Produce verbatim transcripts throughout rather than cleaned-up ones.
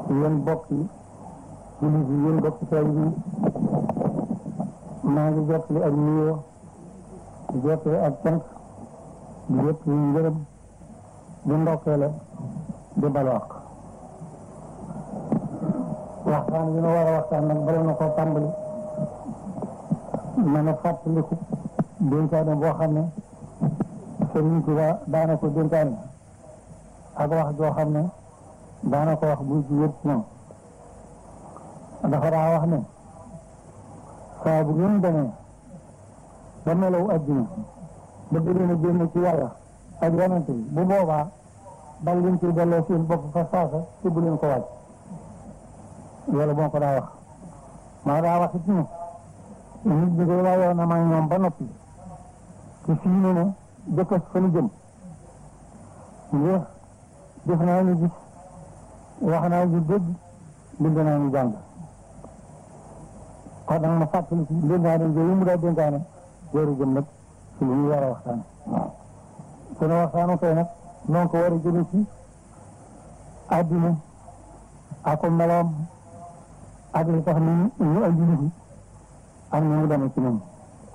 yéen bokk yi jullit yi yéen bokk teel bi maa ngi jottali ak nuyoo di jottali ak cant di jottali ngërëm di ndokkeele di balwaq waxtaan bi nu war a waxtaan nag bala na koo tàmbali na na fàttaliku dénkaane boo xam ne Sëriñ Tuubaa daana ko dénkaane ak wax joo xam ne daana ko wax buy ci wét moom dafa daa wax ne saa bu ngeen demee ba melaw adduna ba leen a génn ci yàlla ak yonent bi bu boobaa dal leen ci delloo seen bopp fa saasa ci bu leen ko wàcc loolu moo ko daa wax maa daa wax it ne nit ñi koy waayoo na maa ñoom ba noppi te fii ne ne jëkkës fa nu jëm ngir def naa ñu gis wax naa ñu dégg bind naa ñu jàng kon nag ma fàttali ci dénkaane yooyu mu daa dénkaane jooru jëm nag ci lu ñu war a waxtaan sunu waxtaanu tey nag noonu ko war a jëme ci àddina ak ko meloom ak li tax ni ñu andi nit ak ni mu demee ci moom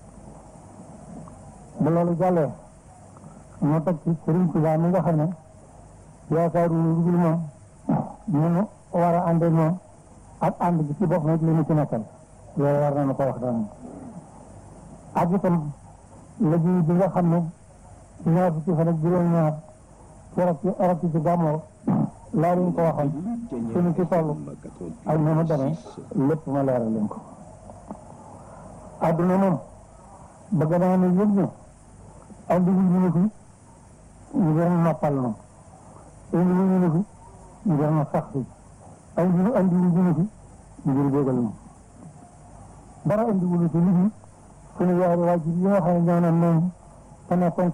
bu loolu jàllee moo teg ci Sëriñ Tuubaa mi nga xam ne yaakaaru lu dul moom ñu war a àndee moom ak ànd bi ci bopp nag li mu ci nekkal loolu war nañu ko wax daan ak itam liggéey bi nga xam ne ci ñaar fukki fan ak juróom-ñaar keroog ci arab ci gàmmoo laa leen ko waxoon suñu ci toll ak ni mu demee lépp ma leeral leen ko adduna moom bëgg naa ne yëg ne andi wu ñu ne fi ñu gën a noppal noonu indi wu ñu ne fi ñu gën a sax fi andi wu andi wu ñu ne fi ñu gën a bégal moom dara indi wu ñu fi nit ñi suñu yaari waajur yi nga xam ne ñoo naan noonu te nekkoon